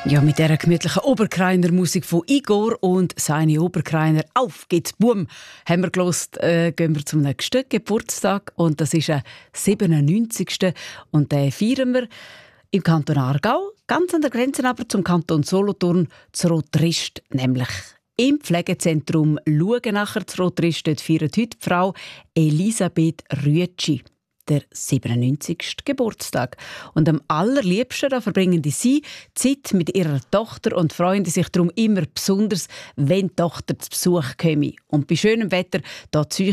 Ja, mit dieser gemütlichen Oberkreiner Musik von Igor und seine Oberkreiner «Auf geht's, Boom!» haben wir gehört, gehen wir zum nächsten Geburtstag und das ist der 97. Und den feiern wir im Kanton Aargau, ganz an der Grenze aber zum Kanton Solothurn, zu Rotrist, nämlich im Pflegezentrum Lugenacher zu Rotrist. Dort feiert heute die Frau Elisabeth Rüetschi der 97. Geburtstag. Und am allerliebsten da verbringen sie Zeit mit ihrer Tochter und freuen sich darum immer besonders, wenn die Tochter zu Besuch käme. Und bei schönem Wetter da